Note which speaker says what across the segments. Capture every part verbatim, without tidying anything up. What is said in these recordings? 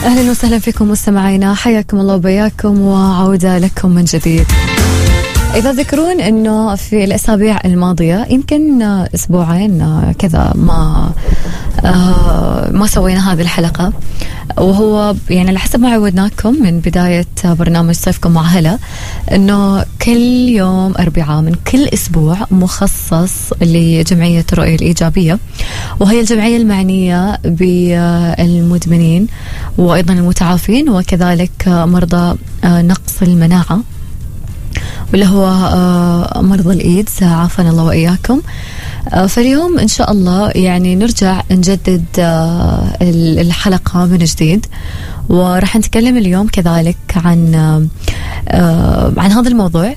Speaker 1: أهلا وسهلا فيكم مستمعينا، حياكم الله وبياكم وعودة لكم من جديد. إذا تذكرون أنه في الأسابيع الماضية يمكن أسبوعين كذا ما ما سوينا هذه الحلقة، وهو يعني على حسب ما عودناكم من بداية برنامج صيفكم مع هلا أنه كل يوم أربعاء من كل أسبوع مخصص لجمعية الرؤية الإيجابية، وهي الجمعية المعنية بالمدمنين وأيضا المتعافين وكذلك مرضى نقص المناعة واللي هو مرضى الإيدز، عافانا الله وإياكم. فاليوم إن شاء الله يعني نرجع نجدد الحلقة من جديد، ورح نتكلم اليوم كذلك عن عن هذا الموضوع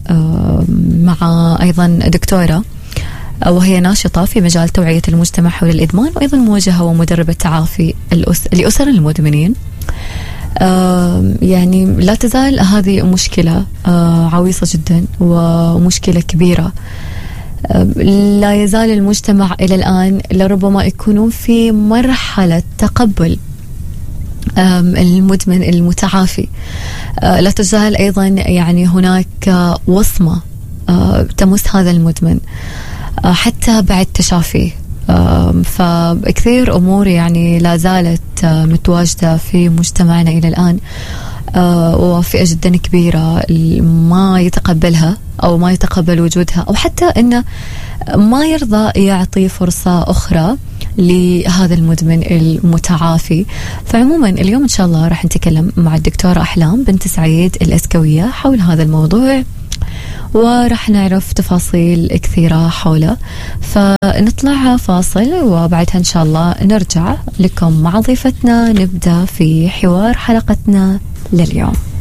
Speaker 1: مع أيضا دكتورة وهي ناشطة في مجال توعية المجتمع حول الإدمان، وأيضا موجهة ومدربة تعافي لأسر المدمنين. آه يعني لا تزال هذه مشكلة آه عويصة جدا ومشكلة كبيرة. آه لا يزال المجتمع إلى الآن لربما يكونون في مرحلة تقبل آه المدمن المتعافي. آه لا تزال أيضا يعني هناك وصمة آه تمس هذا المدمن آه حتى بعد تشافيه. فكثير أمور يعني لا زالت متواجدة في مجتمعنا إلى الآن، وفئة جدا كبيرة ما يتقبلها أو ما يتقبل وجودها، أو حتى إنه ما يرضى يعطي فرصة أخرى لهذا المدمن المتعافي. فعموما اليوم إن شاء الله راح نتكلم مع الدكتورة أحلام بنت سعيد الأسكوية حول هذا الموضوع، ورح نعرف تفاصيل كثيرة حوله. فنطلع فاصل وبعدها إن شاء الله نرجع لكم مع ضيفتنا، نبدأ في حوار حلقتنا لليوم.